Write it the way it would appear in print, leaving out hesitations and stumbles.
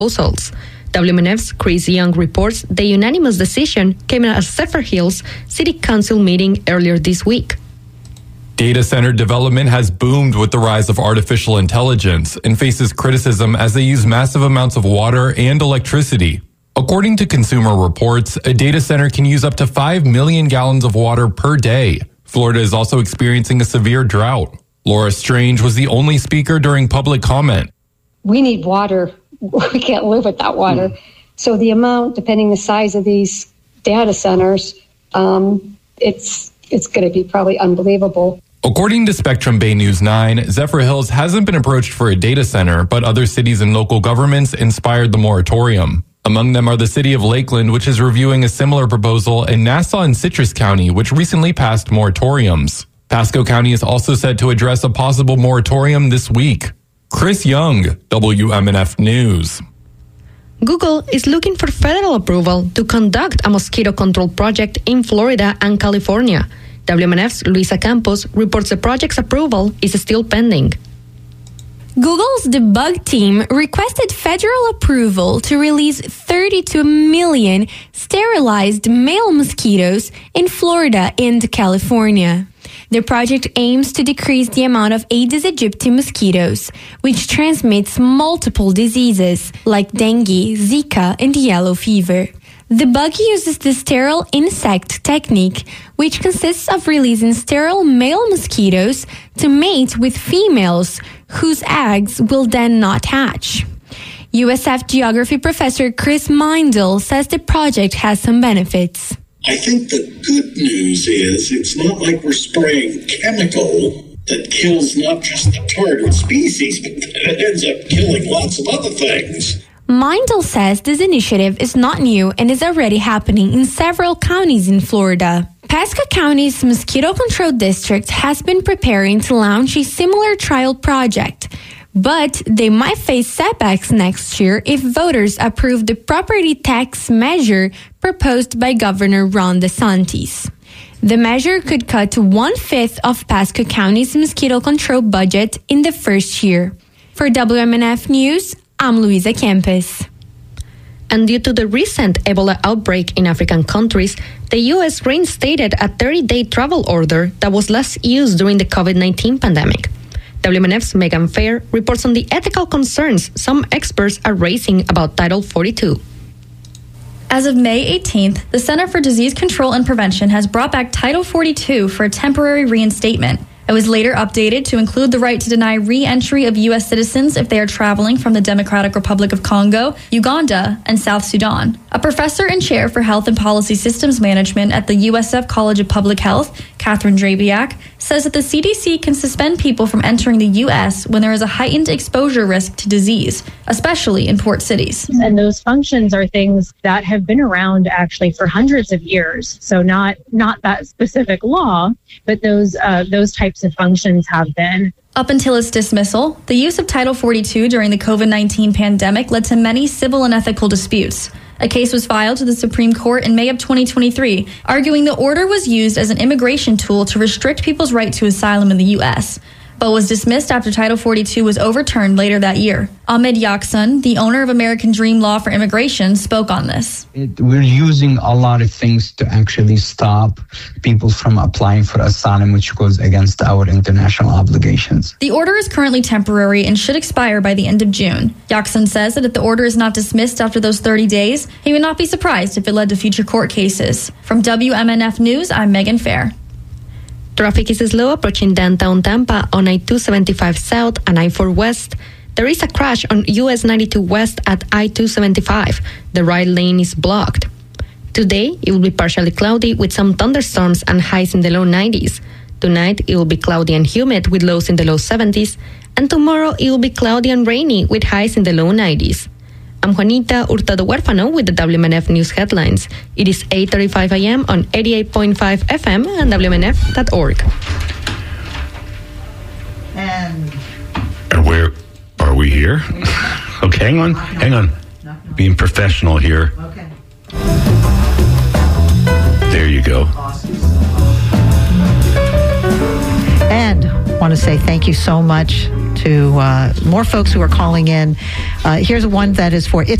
proposals. WMNF's Chris Young reports the unanimous decision came at a Zephyrhills City Council meeting earlier this week. Data center development has boomed with the rise of artificial intelligence and faces criticism as they use massive amounts of water and electricity. According to Consumer Reports, a data center can use up to 5 million gallons of water per day. Florida is also experiencing a severe drought. Laura Strange was the only speaker during public comment. We need water. We can't live without water. So the amount, depending the size of these data centers, it's going to be probably unbelievable. According to Spectrum Bay News 9, Zephyrhills hasn't been approached for a data center, but other cities and local governments inspired the moratorium. Among them are the city of Lakeland, which is reviewing a similar proposal, and Nassau and Citrus County, which recently passed moratoriums. Pasco County is also set to address a possible moratorium this week. Chris Young, WMNF News. Google is looking for federal approval to conduct a mosquito control project in Florida and California. WMNF's Luisa Campos reports the project's approval is still pending. Google's debug team requested federal approval to release 32 million sterilized male mosquitoes in Florida and California. The project aims to decrease the amount of Aedes aegypti mosquitoes, which transmits multiple diseases like dengue, Zika, and yellow fever. The bug uses the sterile insect technique, which consists of releasing sterile male mosquitoes to mate with females, whose eggs will then not hatch. USF geography professor Chris Mindel says the project has some benefits. I think the good news is it's not like we're spraying chemical that kills not just the target species, but that ends up killing lots of other things. Mindel says this initiative is not new and is already happening in several counties in Florida. Pasco County's Mosquito Control District has been preparing to launch a similar trial project, but they might face setbacks next year if voters approve the property tax measure proposed by Governor Ron DeSantis. The measure could cut to 1/5 of Pasco County's mosquito control budget in the first year. For WMNF News, I'm Luisa Campos. And due to the recent Ebola outbreak in African countries, the U.S. reinstated a 30-day travel order that was last used during the COVID-19 pandemic. WMNF's Megan Fair reports on the ethical concerns some experts are raising about Title 42. As of May 18th, the Center for Disease Control and Prevention has brought back Title 42 for a temporary reinstatement. It was later updated to include the right to deny re-entry of U.S. citizens if they are traveling from the Democratic Republic of Congo, Uganda, and South Sudan. A professor and chair for Health and Policy Systems Management at the USF College of Public Health, Catherine Drabiak, says that the CDC can suspend people from entering the U.S. when there is a heightened exposure risk to disease, especially in port cities. And those functions are things that have been around actually for hundreds of years. So not that specific law, but those types of functions have been. Up until its dismissal, the use of Title 42 during the COVID-19 pandemic led to many civil and ethical disputes. A case was filed to the Supreme Court in May of 2023, arguing the order was used as an immigration tool to restrict people's right to asylum in the U.S., but was dismissed after Title 42 was overturned later that year. Ahmed Yakson, the owner of American Dream Law for Immigration, spoke on this. We're using a lot of things to actually stop people from applying for asylum, which goes against our international obligations. The order is currently temporary and should expire by the end of June. Yakson says that if the order is not dismissed after those 30 days, he would not be surprised if it led to future court cases. From WMNF News, I'm Megan Fair. Traffic is slow approaching downtown Tampa on I-275 South and I-4 West. There is a crash on US 92 West at I-275. The right lane is blocked. Today, it will be partially cloudy with some thunderstorms and highs in the low 90s. Tonight, it will be cloudy and humid with lows in the low 70s. And tomorrow, it will be cloudy and rainy with highs in the low 90s. I'm Juanita Hurtado Huérfano with the WMNF News headlines. It is 8:35 a.m. on 88.5 FM and WMNF.org. And where are we here? Okay, hang on. Being professional here. Okay. There you go. And want to say thank you so much to more folks who are calling in Here's one that is for It's